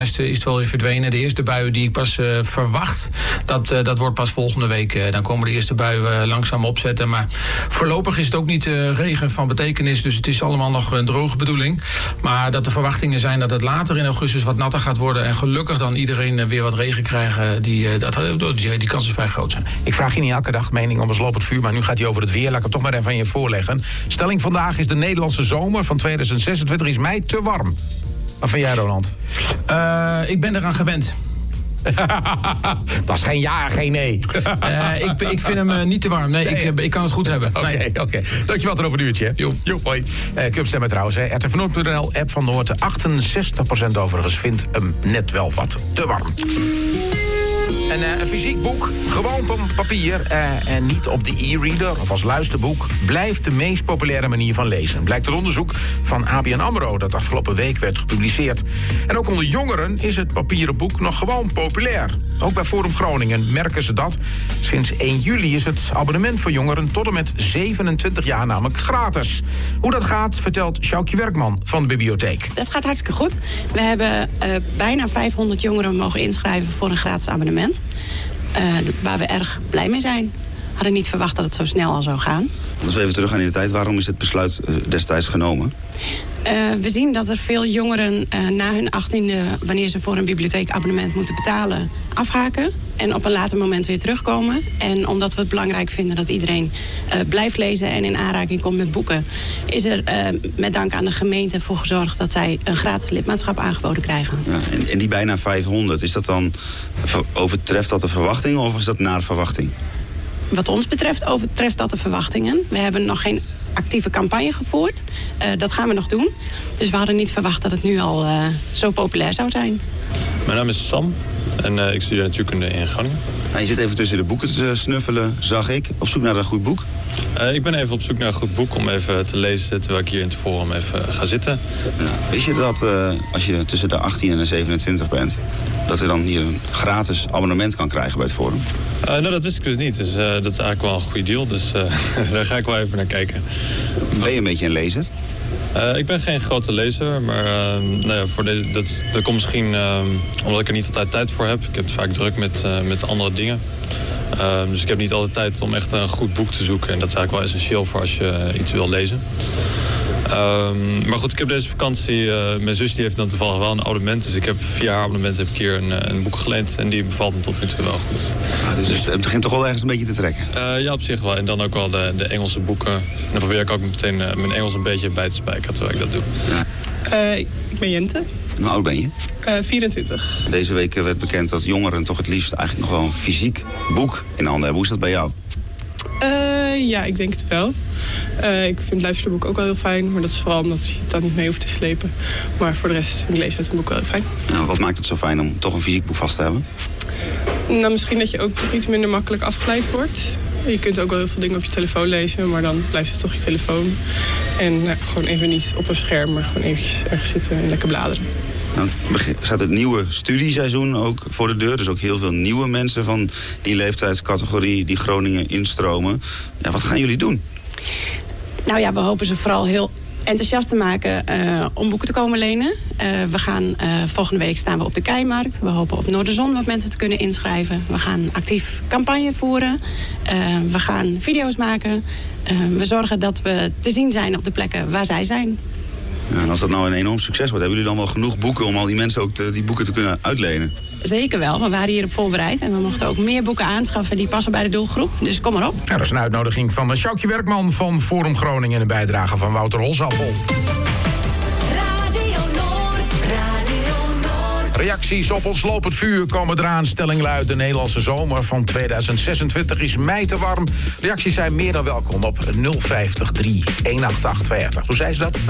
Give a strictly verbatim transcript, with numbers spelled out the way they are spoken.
Is het wel weer verdwenen. De eerste buien die ik pas uh, verwacht, dat, uh, dat wordt pas volgende week. Uh, dan komen de eerste buien uh, langzaam opzetten. Maar voorlopig is het ook niet uh, regen van betekenis. Dus het is allemaal nog een droge bedoeling. Maar dat de verwachtingen zijn dat het later in augustus wat natter gaat worden. En gelukkig dan iedereen uh, weer wat regen krijgen. Die, uh, dat, die, die kans is vrij groot zijn. Ik vraag je niet elke dag mening om een lopend vuur. Maar nu gaat hij over het weer. Laat ik het toch maar even aan je voorleggen. Stelling vandaag is: de Nederlandse zomer van tweeduizend zesentwintig is mei te warm. Wat vind jij, Roland? Uh, ik ben eraan gewend. Dat is geen ja, geen nee. uh, ik, ik vind hem uh, niet te warm. Nee, nee. Ik, ik kan het goed hebben. Oké, nee. oké. Okay. Dankjewel tot over een uurtje. Jo. Jo, hoi. Uh, kun je stemmen trouwens. R T V Noord punt n l, app van Noord. achtenzestig procent overigens vindt hem net wel wat te warm. Een, uh, een fysiek boek, gewoon op papier uh, en niet op de e-reader of als luisterboek, blijft de meest populaire manier van lezen. Blijkt uit onderzoek van A B N AMRO dat afgelopen week werd gepubliceerd. En ook onder jongeren is het papieren boek nog gewoon populair. Ook bij Forum Groningen merken ze dat. Sinds één juli is het abonnement voor jongeren tot en met zevenentwintig jaar namelijk gratis. Hoe dat gaat, vertelt Sjoukje Werkman van de bibliotheek. Dat gaat hartstikke goed. We hebben uh, bijna vijfhonderd jongeren mogen inschrijven voor een gratis abonnement. Uh, waar we erg blij mee zijn. We hadden niet verwacht dat het zo snel al zou gaan. Als we even teruggaan in de tijd, waarom is het besluit uh, destijds genomen? Uh, we zien dat er veel jongeren uh, na hun achttiende, wanneer ze voor een bibliotheekabonnement moeten betalen, afhaken. En op een later moment weer terugkomen. En omdat we het belangrijk vinden dat iedereen uh, blijft lezen en in aanraking komt met boeken, is er uh, met dank aan de gemeente voor gezorgd dat zij een gratis lidmaatschap aangeboden krijgen. Ja, en, en die bijna vijfhonderd, is dat dan, overtreft dat de verwachting of is dat naar verwachting? Wat ons betreft overtreft dat de verwachtingen. We hebben nog geen actieve campagne gevoerd. Uh, dat gaan we nog doen. Dus we hadden niet verwacht dat het nu al uh, zo populair zou zijn. Mijn naam is Sam en uh, ik studeer natuurkunde in Groningen. Nou, je zit even tussen de boeken te snuffelen, zag ik. Op zoek naar een goed boek? Uh, ik ben even op zoek naar een goed boek om even te lezen terwijl ik hier in het forum even ga zitten. Ja, wist je dat uh, als je tussen de achttien en de zevenentwintig bent, dat je dan hier een gratis abonnement kan krijgen bij het forum? Uh, nou, dat wist ik dus niet. Dus uh, dat is eigenlijk wel een goede deal. Dus uh, daar ga ik wel even naar kijken. Ben je een beetje een lezer? Uh, ik ben geen grote lezer, maar uh, nou ja, voor de, dat, dat komt misschien uh, omdat ik er niet altijd tijd voor heb. Ik heb het vaak druk met, uh, met andere dingen. Uh, dus ik heb niet altijd tijd om echt een goed boek te zoeken. En dat is eigenlijk wel essentieel voor als je iets wil lezen. Um, maar goed, ik heb deze vakantie, uh, mijn zus die heeft dan toevallig wel een abonnement. Dus ik heb via haar abonnement heb ik hier een, een boek geleend. En die bevalt me tot nu toe wel goed. Ah, dus het begint toch wel ergens een beetje te trekken? Uh, ja, op zich wel. En dan ook wel de, de Engelse boeken. En dan probeer ik ook meteen uh, mijn Engels een beetje bij te spijkeren terwijl ik dat doe. Ja. Uh, ik ben Jente. Hoe oud ben je? Uh, vierentwintig. Deze week werd bekend dat jongeren toch het liefst eigenlijk nog wel een fysiek boek in handen hebben. Hoe is dat bij jou? Uh, ja, ik denk het wel. Uh, ik vind luisterboek ook wel heel fijn, maar dat is vooral omdat je het dan niet mee hoeft te slepen. Maar voor de rest vind ik lezen uit een boek wel heel fijn. Ja, wat maakt het zo fijn om toch een fysiek boek vast te hebben? Nou, misschien dat je ook toch iets minder makkelijk afgeleid wordt. Je kunt ook wel heel veel dingen op je telefoon lezen, maar dan blijft het toch je telefoon. En nou, gewoon even niet op een scherm, maar gewoon eventjes ergens zitten en lekker bladeren. Nou, staat het nieuwe studieseizoen ook voor de deur. Dus ook heel veel nieuwe mensen van die leeftijdscategorie die Groningen instromen. Ja, wat gaan jullie doen? Nou ja, we hopen ze vooral heel enthousiast te maken uh, om boeken te komen lenen. Uh, we gaan uh, volgende week staan we op de Keimarkt. We hopen op Noorderzon wat mensen te kunnen inschrijven. We gaan actief campagne voeren. Uh, we gaan video's maken. Uh, we zorgen dat we te zien zijn op de plekken waar zij zijn. Ja, en als dat nou een enorm succes wordt, hebben jullie dan wel genoeg boeken om al die mensen ook te, die boeken te kunnen uitlenen? Zeker wel, we waren hierop voorbereid en we mochten ook meer boeken aanschaffen die passen bij de doelgroep. Dus kom maar op. Ja, dat is een uitnodiging van Sjoukje Werkman van Forum Groningen en een bijdrage van Wouter Holsappel. Reacties op ons lopend vuur komen eraan. Stelling luidt: de Nederlandse zomer van tweeduizend zesentwintig is mei te warm. Reacties zijn meer dan welkom op nul vijftig drie eenenachtig tweeënachtig. Hoe zei ze dat?